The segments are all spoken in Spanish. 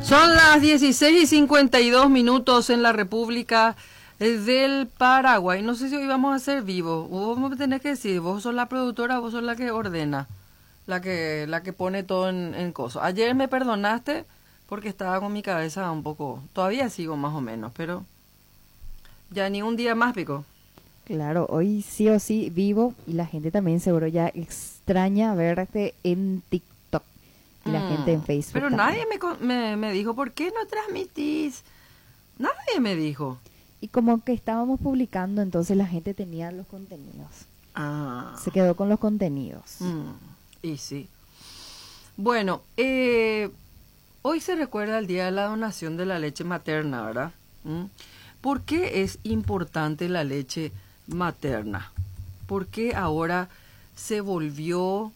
Son las 16:52 en la República del Paraguay. No sé si hoy vamos a ser vivos. Vos me tenés que decir, vos sos la productora, vos sos la que ordena, la que pone todo en coso. Ayer me perdonaste porque estaba con mi cabeza un poco, todavía sigo más o menos, pero ya ni un día más, Pico. Claro, hoy sí o sí vivo y la gente también seguro ya extraña verte en TikTok y la gente en Facebook Pero también. nadie me dijo, ¿por qué no transmitís? Nadie me dijo. Y como que estábamos publicando, entonces la gente tenía los contenidos. Ah. Se quedó con los contenidos. Y sí. Bueno, hoy se recuerda el Día de la Donación de la Leche Materna, ¿verdad? ¿Por qué es importante la leche materna? ¿Por qué ahora se volvió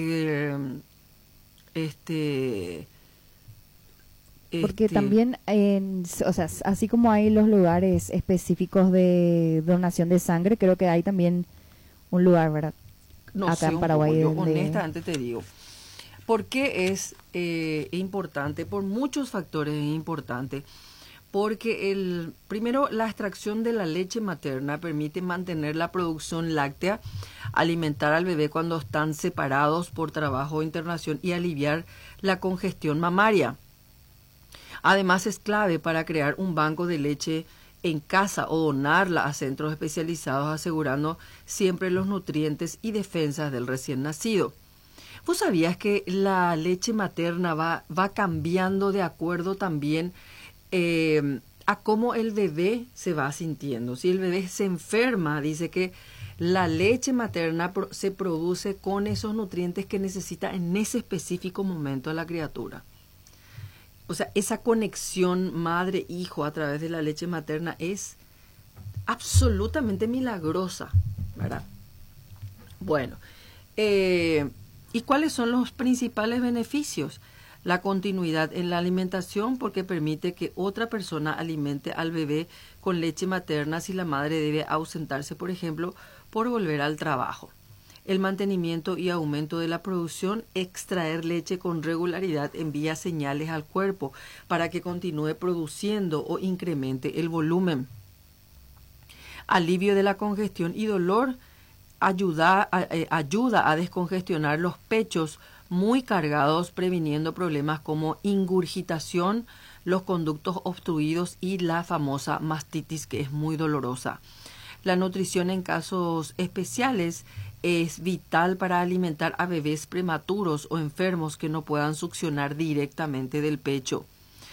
Porque también, o sea, así como hay los lugares específicos de donación de sangre, creo que hay también un lugar, ¿verdad? No Acá sé, en un Paraguay. poco, yo honestamente te digo. ¿Por qué es importante? Por muchos factores es importante. Porque primero, la extracción de la leche materna permite mantener la producción láctea, alimentar al bebé cuando están separados por trabajo o internación y aliviar la congestión mamaria. Además, es clave para crear un banco de leche en casa o donarla a centros especializados, asegurando siempre los nutrientes y defensas del recién nacido. ¿Vos sabías que la leche materna va cambiando de acuerdo también a cómo el bebé se va sintiendo? Si el bebé se enferma, dice que la leche materna se produce con esos nutrientes que necesita en ese específico momento de la criatura. O sea, esa conexión madre-hijo a través de la leche materna es absolutamente milagrosa, ¿verdad? Bueno, ¿y cuáles son los principales beneficios? La continuidad en la alimentación, porque permite que otra persona alimente al bebé con leche materna si la madre debe ausentarse, por ejemplo, por volver al trabajo. El mantenimiento y aumento de la producción, extraer leche con regularidad envía señales al cuerpo para que continúe produciendo o incremente el volumen. Alivio de la congestión y dolor, ayuda a descongestionar los pechos muy cargados, previniendo problemas como ingurgitación, los conductos obstruidos y la famosa mastitis, que es muy dolorosa. La nutrición en casos especiales es vital para alimentar a bebés prematuros o enfermos que no puedan succionar directamente del pecho.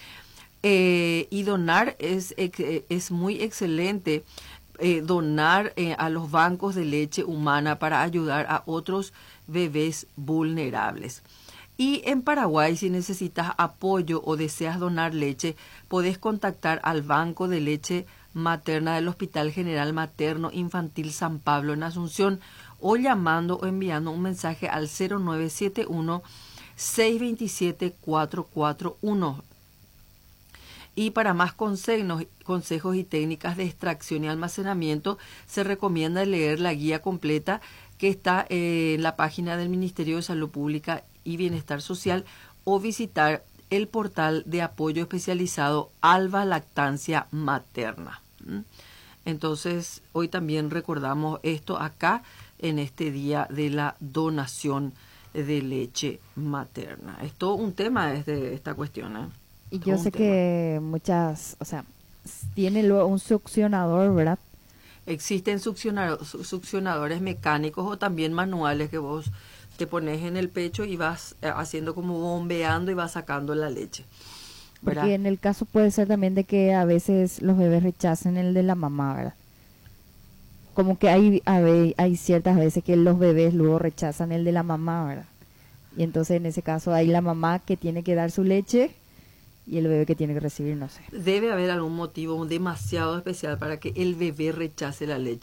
Y donar es muy excelente. Donar a los bancos de leche humana para ayudar a otros bebés vulnerables. Y en Paraguay, si necesitas apoyo o deseas donar leche, podés contactar al Banco de Leche Materna del Hospital General Materno Infantil San Pablo en Asunción, o llamando o enviando un mensaje al 0971-627-441. Y para más consejos y técnicas de extracción y almacenamiento, se recomienda leer la guía completa que está en la página del Ministerio de Salud Pública y Bienestar Social, o visitar el portal de apoyo especializado Alba Lactancia Materna. Entonces, hoy también recordamos esto acá en este día de la donación de leche materna. Es todo un tema esta cuestión, ¿eh? Y yo sé que muchas, o sea, tiene luego un succionador, ¿verdad? Existen succionadores mecánicos o también manuales que vos te pones en el pecho y vas haciendo como bombeando y vas sacando la leche, ¿verdad? Porque en el caso puede ser también de que a veces los bebés rechacen el de la mamá, ¿verdad? Como que hay ciertas veces que los bebés luego rechazan el de la mamá, ¿verdad? Y entonces en ese caso hay la mamá que tiene que dar su leche y el bebé que tiene que recibir, no sé. Debe haber algún motivo demasiado especial para que el bebé rechace la leche.